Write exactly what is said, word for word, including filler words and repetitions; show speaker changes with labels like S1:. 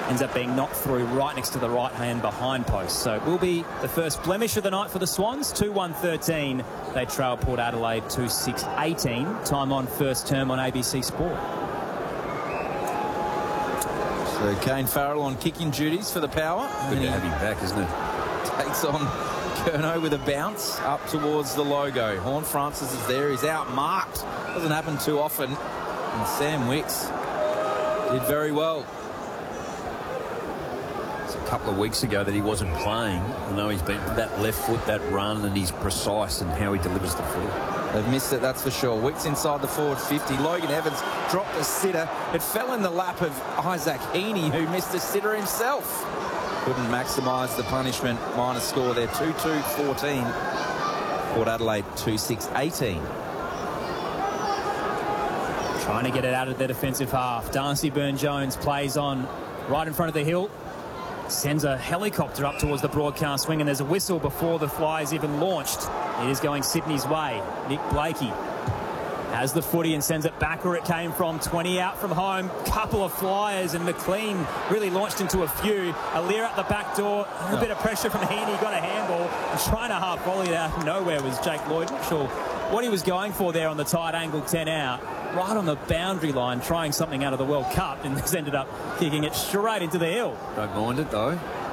S1: ends up being knocked through right next to the right hand behind post. So it will be the first blemish of the night for the Swans. two one thirteen. They trail Port Adelaide two six eighteen. Time on first term on A B C Sport.
S2: So Kane Farrell on kicking duties for the Power.
S3: Good to have him back, isn't it?
S2: Takes on Curnow with a bounce up towards the logo. Horn Francis is there. He's outmarked. Doesn't happen too often. And Sam Wicks did very well.
S3: It's a couple of weeks ago that he wasn't playing. I know he's been that left foot, that run, and he's precise in how he delivers the footy.
S2: They've missed it, that's for sure. Wicks inside the forward fifty. Logan Evans dropped a sitter. It fell in the lap of Isaac Heaney, who missed a sitter himself. Couldn't maximise the punishment. Minor score there, two two fourteen. Port Adelaide two six eighteen.
S1: Trying to get it out of their defensive half. Darcy Byrne-Jones plays on right in front of the hill. Sends a helicopter up towards the broadcast wing, and there's a whistle before the fly is even launched. It is going Sydney's way. Nick Blakey has the footy and sends it back where it came from. twenty out from home. Couple of flyers, and McLean really launched into a few. Aliir at the back door. A bit of pressure from Heaney. Got a handball. And trying to half volley it out of nowhere was Jake Lloyd. Not sure what he was going for there on the tight angle ten out. Right on the boundary line, trying something out of the World Cup, and this ended up kicking it straight into the hill.
S3: Don't mind it, though.